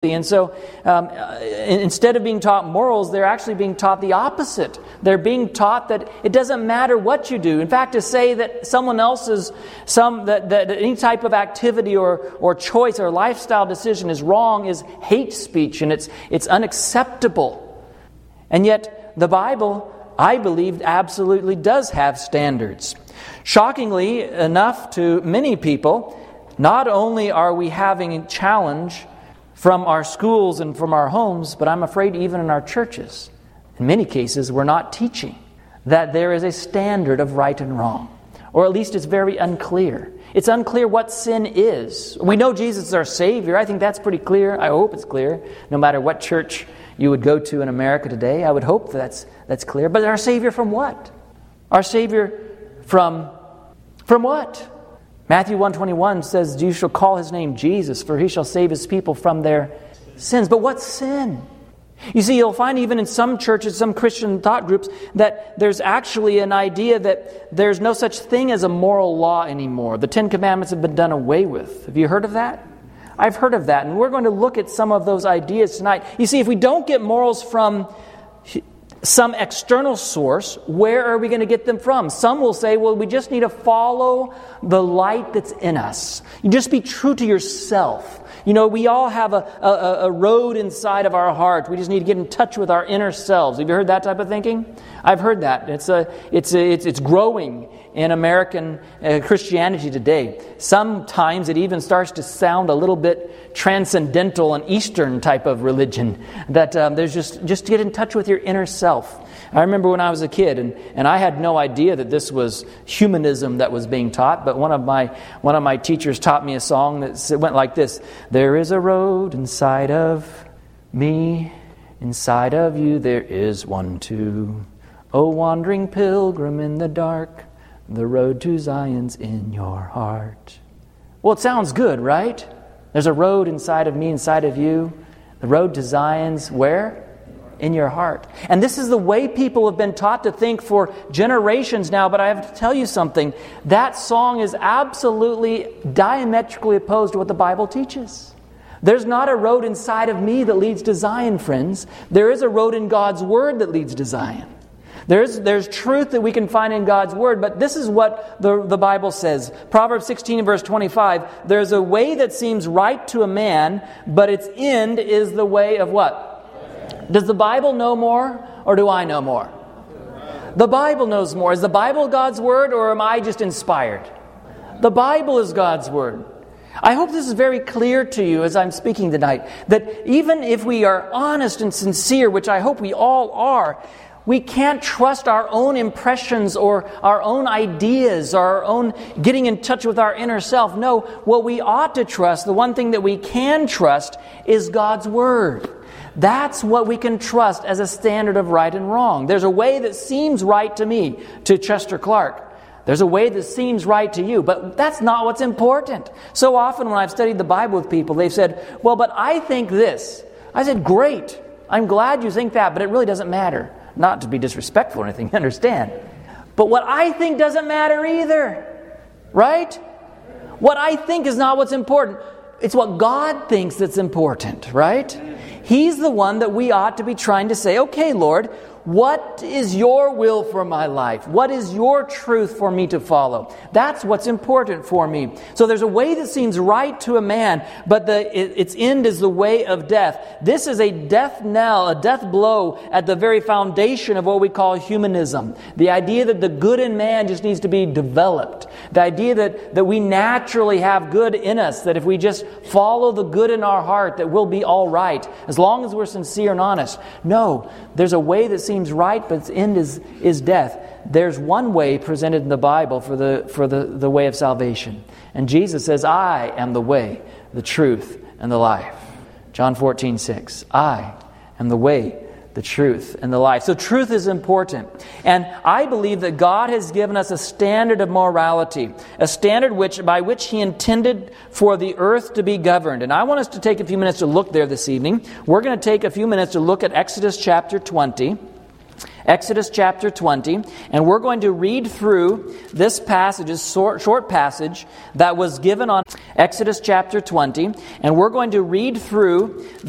And so instead of being taught morals, they're actually being taught the opposite. They're being taught that it doesn't matter what you do. In fact, to say that someone else's, that any type of activity or choice or lifestyle decision is wrong is hate speech, and it's unacceptable. And yet the Bible, I believe, absolutely does have standards. Shockingly enough to many people, not only are we having a challenge from our schools and from our homes, but I'm afraid even in our churches, in many cases, we're not teaching that there is a standard of right and wrong. Or at least it's very unclear. It's unclear what sin is. We know Jesus is our Savior. I think that's pretty clear. I hope it's clear. No matter what church you would go to in America today, I would hope that's clear. But our Savior from what? Our Savior from what? Matthew 1:21 says, "You shall call His name Jesus, for He shall save His people from their sins." But what sin? You see, you'll find even in some churches, some Christian thought groups, that there's actually an idea that there's no such thing as a moral law anymore. The Ten Commandments have been done away with. Have you heard of that? I've heard of that, and we're going to look at some of those ideas tonight. You see, if we don't get morals from some external source, where are we going to get them from? Some will say, well, we just need to follow the light that's in us. You just be true to yourself. You know, we all have a road inside of our heart. We just need to get in touch with our inner selves. Have you heard that type of thinking? I've heard that. It's growing in American Christianity today. Sometimes it even starts to sound a little bit transcendental and Eastern type of religion. That there's just get in touch with your inner self. I remember when I was a kid, and I had no idea that this was humanism that was being taught. But one of my teachers taught me a song that went like this: "There is a road inside of me, inside of you there is one too. O wandering pilgrim in the dark, the road to Zion's in your heart." Well, it sounds good, right? There's a road inside of me, inside of you. The road to Zion's where? In your heart. And this is the way people have been taught to think for generations now, but I have to tell you something. That song is absolutely diametrically opposed to what the Bible teaches. There's not a road inside of me that leads to Zion, friends. There is a road in God's Word that leads to Zion. There's truth that we can find in God's Word, but this is what the Bible says. Proverbs 16 and verse 25, "There's a way that seems right to a man, but its end is the way of" what? Does the Bible know more, or do I know more? The Bible knows more. Is the Bible God's Word, or am I just inspired? The Bible is God's Word. I hope this is very clear to you as I'm speaking tonight, that even if we are honest and sincere, which I hope we all are, we can't trust our own impressions or our own ideas, or our own getting in touch with our inner self. No, what we ought to trust, the one thing that we can trust, is God's Word. That's what we can trust as a standard of right and wrong. There's a way that seems right to me, to Chester Clark. There's a way that seems right to you, but that's not what's important. So often when I've studied the Bible with people, they've said, "Well, but I think this." I said, "Great. I'm glad you think that, but it really doesn't matter." Not to be disrespectful or anything, understand. But what I think doesn't matter either. Right? What I think is not what's important. It's what God thinks that's important, right? He's the one that we ought to be trying to say, "Okay, Lord, what is your will for my life? What is your truth for me to follow?" That's what's important for me. So there's a way that seems right to a man, but its end is the way of death. This is a death knell, a death blow at the very foundation of what we call humanism. The idea that the good in man just needs to be developed. The idea that we naturally have good in us, that if we just follow the good in our heart, that we'll be all right, as long as we're sincere and honest. No, there's a way that seems right, but its end is death. There's one way presented in the Bible for the way of salvation. And Jesus says, "I am the way, the truth, and the life." John 14:6. I am the way, the truth, and the life. So truth is important. And I believe that God has given us a standard of morality, a standard by which He intended for the earth to be governed. And I want us to take a few minutes to look there this evening. We're going to take a few minutes to look at Exodus chapter 20. Exodus chapter 20, and we're going to read through this passage, this short passage that was given on Exodus chapter 20, and we're going to read through